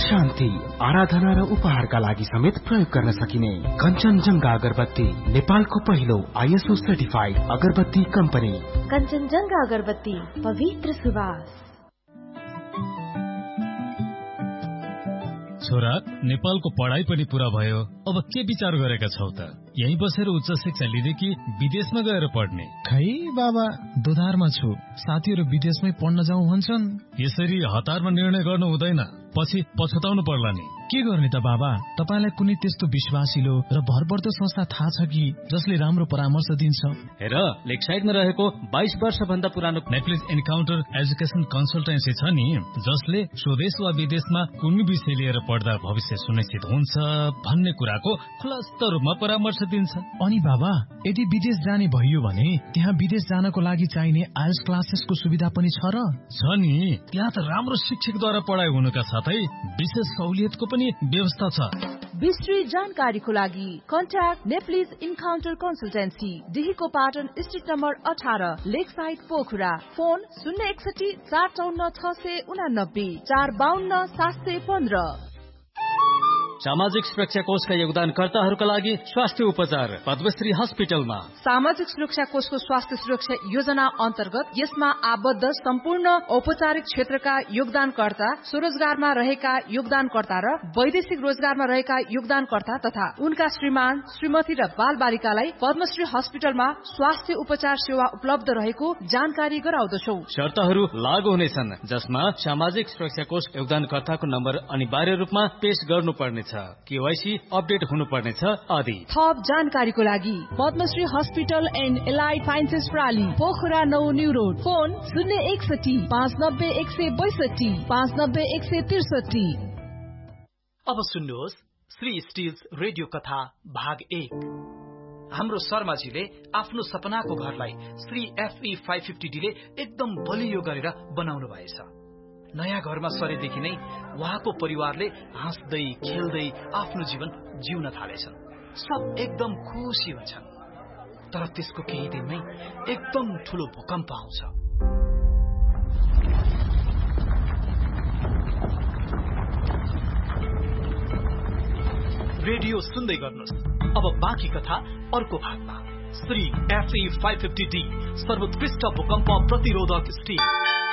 शान्ति, आराधना र उपहारका लागि समेत प्रयोग गर्न सकिने कञ्चनजंघा अगरबत्ती, नेपालको पहिलो ISO सर्टिफाइड अगरबत्ती कम्पनी। कञ्चनजंघा अगरबत्ती, पवित्र सुवास। छोरा, नेपालको पढाइ पनि पूरा भयो, अब के विचार गरेका छौ त? यही बसेर उच्च शिक्षा लिँदै कि विदेशमा गएर पढ्ने? खै बाबा, दोधारमा छु। साथीहरू विदेशमै पढ्न जाउँ भन्छन्। यसरी हतारमा निर्णय गर्नु हुँदैन, पछि पछुताउनु पर्ला नि। के गर्ने त बाबा? तपाईलाई कुनै त्यस्तो विश्वासिलो र भरपर्दो संस्था थाहा छ कि जसले राम्रो परामर्श दिन्छ? हेर, लेकसाइडमा रहेको 22 वर्ष भन्दा पुरानो नेप्लिज एन्काउन्टर एजुकेसन कन्सल्टेन्सी छ नि, जसले स्वदेश वा विदेशमा कुनै विषय लिएर पढ्दा भविष्य सुनिश्चित हुन्छ भन्ने कुराको खुलस्त रूपमा परामर्श दिन्छ। अनि बाबा, यदि विदेश जाने भइयो भने त्यहाँ विदेश जानको लागि चाहिने आइएल्स क्लासेसको सुविधा पनि छ र? छ नि, त्यहाँ त राम्रो शिक्षकद्वारा पढाइ हुनुका साथै विशेष सहुलियतको पनि व्यवस्था छ। विस्तृत जानकारीको लागि contact Nepalese encounter consultancy, डिहीको Patan street number 18, Lakeside Pokhara. Phone 061 454 689 452 715। सामाजिक सुरक्षा कोषका योगदानकर्ताहरूका लागि स्वास्थ्य उपचार पद्मश्री हस्पिटलमा। सामाजिक सुरक्षा कोषको स्वास्थ्य सुरक्षा योजना अन्तर्गत यसमा आबद्ध सम्पूर्ण औपचारिक क्षेत्रका योगदानकर्ता, स्वरोजगारमा रहेका योगदानकर्ता र वैदेशिक रोजगारमा रहेका योगदानकर्ता तथा उनका श्रीमान, श्रीमती र बाल बालिकालाई पद्मश्री हस्पिटलमा स्वास्थ्य उपचार सेवा उपलब्ध रहेको जानकारी गराउँदछौ। शर्तहरू लागू हुनेछन्, जसमा सामाजिक सुरक्षा कोष योगदानकर्ताको नम्बर अनिवार्य रूपमा पेश गर्नुपर्नेछ, केवाईसी अपडेट हुनुपर्नेछ आदि। थप जानकारीको लागि Padmashri hospital and allied sciences प्राली, Pokhara 9 new road. Phone 061 590 162 590 163। अब सुन्नुहोस् श्री स्टिल्स रेडियो कथा भाग 1। हाम्रो शर्माजीले आफ्नो सपनाको घरलाई श्री FE 550D ले एकदम बलियो गरेर बनाउनु भएछ। नयाँ घरमा सरेदेखि नै उहाँको परिवारले हाँस्दै खेल्दै आफ्नो जीवन जिउन थालेछन्। सब एकदम खुसी हुन्छन्। तर त्यसको केही दिनमै एकदम ठूलो भूकम्प आउँछ। रेडियो सुन्दै गर्नुहोस्। अब बाँकी कथा अर्को भागमा। श्री FE 550D सर्वोत्कृष्ट भूकम्प प्रतिरोधक स्टिल।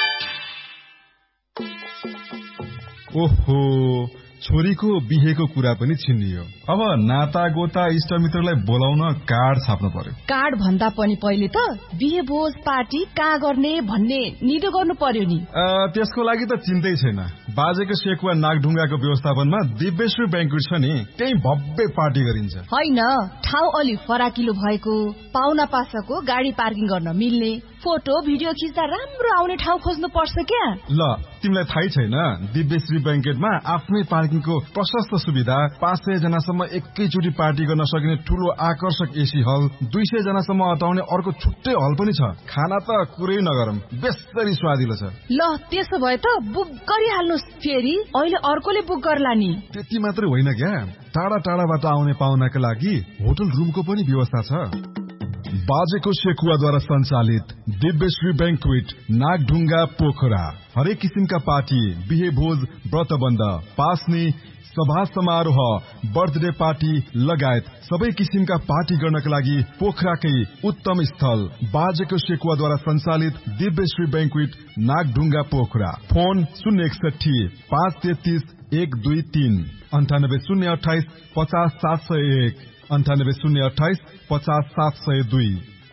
ओहो, छोरीको बिहेको कुरा पनि छिन्नियो। अब नाता गोता इष्टमित्रलाई बोलाउन कार्ड छाप्नु पर्यो। कार्ड भन्दा पनि पहिले त बिहे भोज पार्टी कहाँ गर्ने भन्ने निदो गर्नु पर्यो नि। त्यसको लागि त चिन्तै छैन। बाजेको सेकुवा नागढुङ्गाको व्यवस्थापनमा दिव्यश्री ब्याङ्क्वेट छ नि, त्यही भव्य पार्टी गरिन्छ। होइन, ठाउँ अलि फराकिलो भएको, पाहुना पासाको गाडी पार्किङ गर्न मिल्ने, फोटो भिडियो खिच्दा राम्रो आउने ठाउँ खोज्नु पर्छ क्या। ल, तिमीलाई थाहै छैन, दिव्यश्री ब्याङ्केटमा आफ्नै पार्किङको प्रशस्त सुविधा, 500 जनासम्म एकैचोटि पार्टी गर्न सकिने ठूलो आकर्षक एसी हल, 200 जनासम्म अटाउने अर्को छुट्टै हल पनि छ। खाना त कुरै नगरौँ, बेसरी स्वादिलो छ। ल, त्यसो भए त बुक गरिहाल्नुहोस्। फेरि अहिले अर्कोले बुक गर्ला नि। त्यति मात्रै होइन क्या, टाढा टाढाबाट आउने पाहुनाका लागि होटल रुमको पनि व्यवस्था छ। बाजेको सेकुवाद्वारा सञ्चालित दिव्यश्री ब्याङ्क्वेट नागढुङ्गा पोखरा हरेक किसिमका पार्टी, बिहे भोज, व्रतबन्ध, पास्नी, सभा समारोह, बर्थडे पार्टी लगायत सबै किसिमका पार्टी गर्नका लागि पोखराकै उत्तम स्थल बाजेको सेकुवाद्वारा सञ्चालित दिव्यश्री ब्याङ्क्वेट नागढुङ्गा पोखरा। फोन 061 533 123 98 028 50 701 98 028 50 702।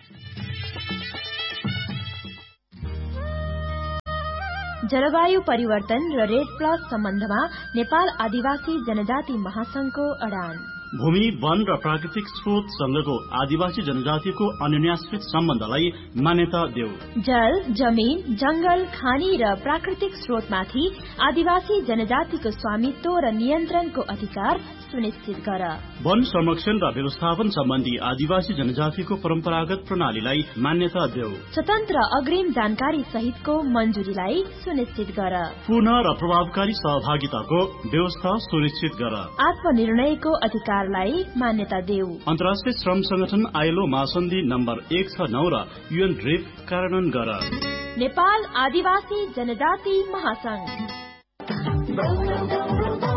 जलवायु परिवर्तन र रेड प्लस सम्बन्धमा नेपाल आदिवासी जनजाति महासंघको अडान। भूमि, वन र प्राकृतिक स्रोत सँगको आदिवासी जनजातिको अन्योन्याश्रित सम्बन्धलाई मान्यता देऊ। जल, जमीन, जंगल, खानी र प्राकृतिक स्रोतमाथि आदिवासी जनजातिको स्वामित्व र नियन्त्रणको अधिकार सुनिश्चित गर। वन संरक्षण र व्यवस्थापन सम्बन्धी आदिवासी जनजातिको परम्परागत प्रणालीलाई मान्यता देऊ। स्वतन्त्र अग्रिम जानकारी सहितको मञ्जुरीलाई सुनिश्चित गर। पूर्ण र प्रभावकारी सहभागिताको व्यवस्था सुनिश्चित गर। आत्मनिर्णयको अधिकारलाई मान्यता देऊ। अन्तर्राष्ट्रिय श्रम संगठन ILO महासन्धि नम्बर 169 र UN ड्रिप कार्यान्वयन गर। नेपाल आदिवासी जनजाति महासंघ।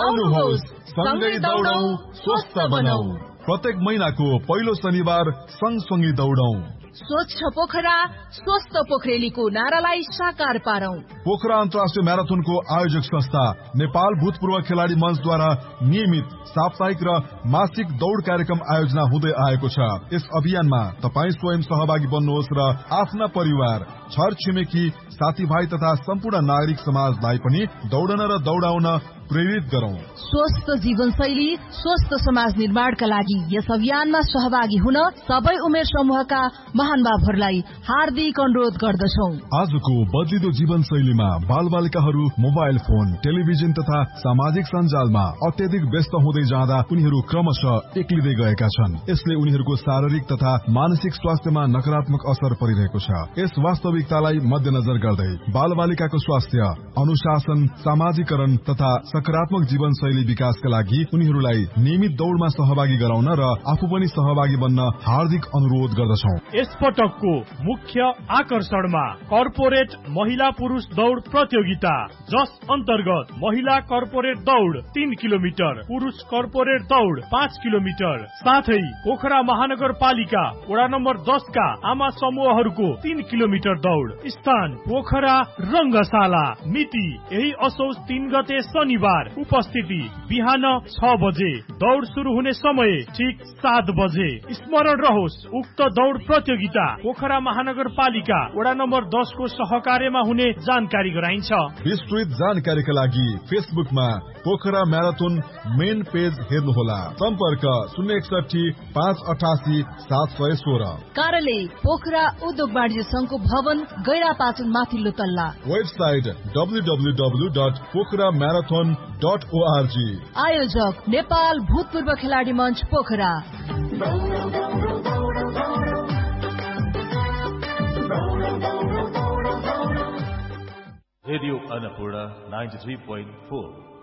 आउनुहोस् सँगै दौडौं स्वस्थ बनौं। प्रत्येक महिनाको पहिलो शनिबार सँगसँगै दौडौं। स्वच्छ पोखरा स्वस्थ पोखरेलीको नारालाई साकार पारौं। पोखरा अन्तर्राष्ट्रिय म्याराथनको आयोजक संस्था नेपाल भूतपूर्व खेलाडी मञ्चद्वारा नियमित साप्ताहिक र मासिक दौड कार्यक्रम आयोजना हुँदै आएको छ। यस अभियानमा तपाईँ स्वयं सहभागी बन्नुहोस् र आफ्ना परिवार, छर छिमेकी, साथीभाइ तथा सम्पूर्ण नागरिक समाजलाई पनि दौडन र दौडाउन प्रेरित गरौं। स्वस्थ जीवनशैली स्वस्थ समाज निर्माणका लागि यस अभियानमा सहभागी हुन सबै उमेर समूहका महानुभावहरूलाई हार्दिक अनुरोध गर्दछौ। आजको बदलिदो जीवनशैलीमा बालबालिकाहरू मोबाइल फोन, टेलिभिजन तथा सामाजिक सञ्जालमा अत्यधिक व्यस्त हुँदै जाँदा उनीहरू क्रमशः एक्लिँदै गएका छन्। यसले उनीहरूको शारीरिक तथा मानसिक स्वास्थ्यमा नकारात्मक असर परिरहेको छ। यस वास्तविकतालाई मध्यनजर गर्दै बालबालिकाको स्वास्थ्य, अनुशासन, सामाजिकरण तथा सकारात्मक जीवनशैली विकासका लागि उनीहरूलाई नियमित दौडमा सहभागी गराउन र आफू पनि सहभागी बन्न हार्दिक अनुरोध गर्दछौं। यस पटकको मुख्य आकर्षणमा कर्पोरेट महिला पुरुष दौड प्रतियोगिता, जस अन्तर्गत महिला कर्पोरेट दौड 3 किलोमिटर, पुरुष कर्पोरेट दौड 5 किलोमिटर, साथै पोखरा महानगरपालिका वडा नम्बर 10 का आमा समूहहरूको 3 किलोमिटर दौड। स्थान पोखरा रंगशाला। मिति यही असोज 3 गते शनिबार। उपस्थिति बिहान 6 बजे। दौड शुरू हुने समय ठीक 7 बजे। स्मरण रहोस्, उक्त दौड प्रतियोगिता पोखरा महानगरपालिका वडा नम्बर 10 को सहकार्यमा हुने जानकारी गराइन्छ। विस्तृत जानकारीका लागि फेसबुकमा पोखरा म्याराथन मेन पेज हेर्नुहोला। सम्पर्क 061 588 716। कार्यालय पोखरा उद्योग वाणिज्य संघको भवन, गैरापाचन माथिल्लो तल्ला। Website www.pokramarathon.org। आयोजक नेपाल भूतपूर्व खेलाडी मञ्च पोखरा। रेडियो अन्नपूर्ण 93.4।